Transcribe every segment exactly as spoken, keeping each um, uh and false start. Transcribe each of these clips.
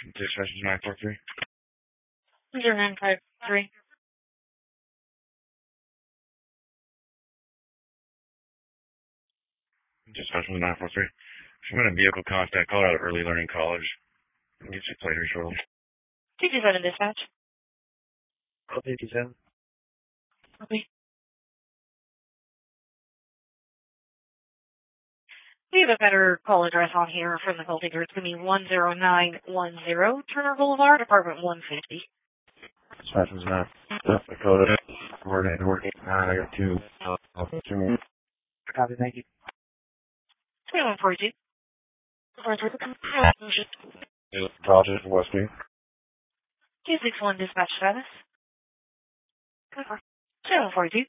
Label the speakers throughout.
Speaker 1: Dispatch is nine four three.
Speaker 2: Zero nine five three.
Speaker 1: Dispatch is nine four three. I'm in a vehicle contact call out of Early Learning College. I'll get you later shortly.
Speaker 2: two two seven dispatch.
Speaker 1: Call two two seven.
Speaker 2: Copy. We have a better call address on here from the call taker. It's going to be one zero nine one zero Turner Boulevard, apartment one fifty.
Speaker 1: Dispatch is nine. South Dakota. We're working. I got two. Uh, two minutes. Copy, thank you.
Speaker 2: three one four two.
Speaker 1: Project Westview.
Speaker 2: two six one dispatch status. three one four two.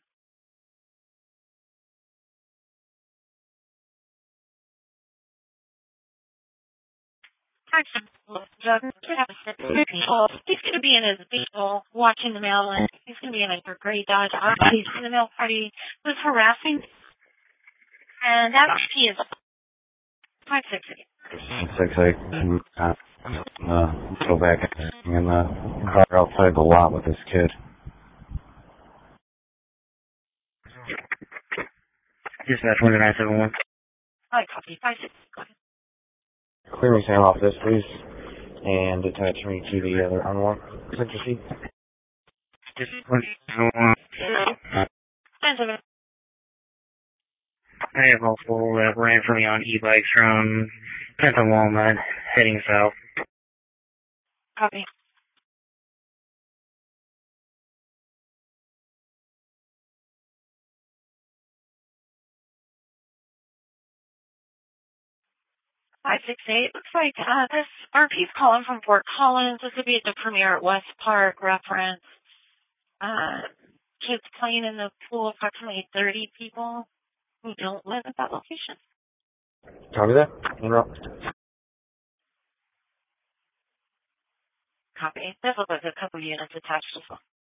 Speaker 2: He's going to be in his vehicle watching the mail, and he's going to be in a gray Dodge. He's in the mail party was harassing, and that P is five six eight.
Speaker 1: Six eight. Uh, uh, go back in the car outside the lot with this kid. Dispatch one nine seven one.
Speaker 2: I copy five six eight.
Speaker 1: Clear me Sam off this, please, and attach me to the other unlock center seat. I have multiple that ran for me on e-bikes from Penton Walnut heading south.
Speaker 2: Copy. five six eight. Looks like uh, this R P's calling from Fort Collins. This would be at the Premier at West Park reference. Uh, kids playing in the pool, approximately thirty people who don't live at that location.
Speaker 1: Copy that. Interrupt.
Speaker 2: Copy. There's like a couple units attached as well.